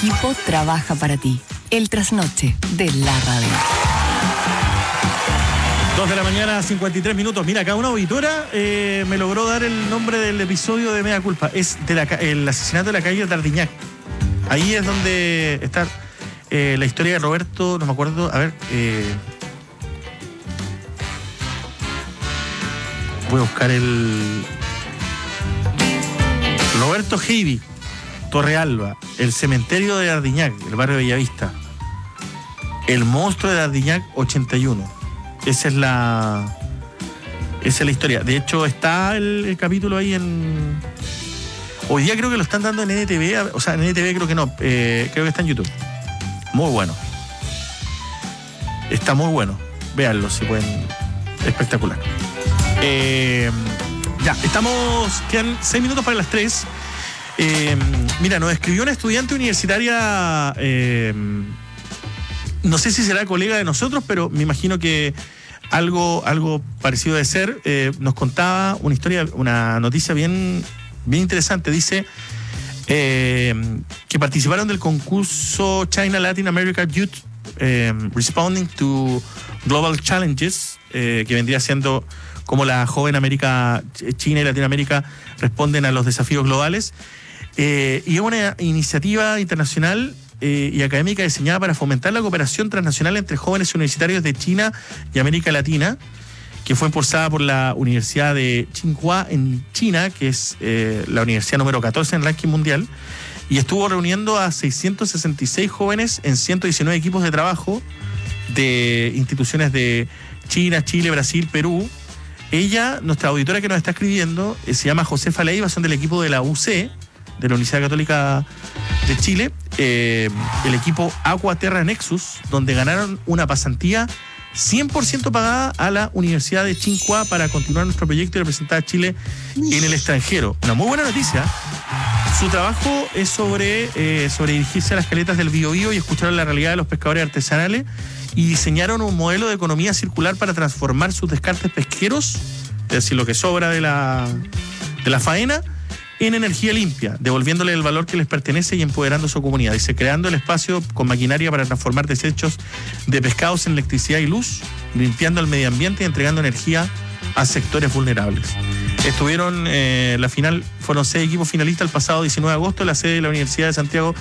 equipo trabaja para ti. El trasnoche de la radio. 2 de la mañana, 53 minutos. Mira, acá una auditora me logró dar el nombre del episodio de Mea Culpa. Es el asesinato de la calle Dardignac. Ahí es donde está la historia de Roberto, no me acuerdo, a ver... voy a buscar el... Roberto Heidi, Torrealba, el cementerio de Dardignac, el barrio de Bellavista. El monstruo de Dardignac 81. Esa es la historia. De hecho, está el capítulo ahí en... Hoy día creo que lo están dando en NTV, o sea, en NTV creo que no, creo que está en YouTube. Muy bueno. Está muy bueno. Véanlo si pueden. Espectacular. Ya, quedan 6 minutos para las 3. Mira, nos escribió una estudiante universitaria, no sé si será colega de nosotros, pero me imagino que algo parecido de ser. Nos contaba una historia, una noticia bien interesante. Dice que participaron del concurso China Latin America Youth Responding to Global Challenges, que vendría siendo como la joven América, China y Latinoamérica responden a los desafíos globales. Y es una iniciativa internacional y académica diseñada para fomentar la cooperación transnacional entre jóvenes universitarios de China y América Latina, que fue impulsada por la Universidad de Tsinghua en China, que es la universidad número 14 en el ranking mundial, y estuvo reuniendo a 666 jóvenes en 119 equipos de trabajo de instituciones de China, Chile, Brasil, Perú. Ella, nuestra auditora que nos está escribiendo, se llama Josefa Leiva, son del equipo de la UC, de la Universidad Católica de Chile, el equipo Aquaterra Nexus, donde ganaron una pasantía 100% pagada a la Universidad de Tsinghua para continuar nuestro proyecto y representar a Chile en el extranjero. Una muy buena noticia. Su trabajo es sobre dirigirse a las caletas del Biobío y escuchar la realidad de los pescadores artesanales, y diseñaron un modelo de economía circular para transformar sus descartes pesqueros, es decir, lo que sobra de la faena, en energía limpia, devolviéndole el valor que les pertenece y empoderando a su comunidad. Dice, creando el espacio con maquinaria para transformar desechos de pescados en electricidad y luz, limpiando el medio ambiente y entregando energía a sectores vulnerables. Estuvieron, la final, fueron 6 equipos finalistas el pasado 19 de agosto en la sede de la Universidad de Santiago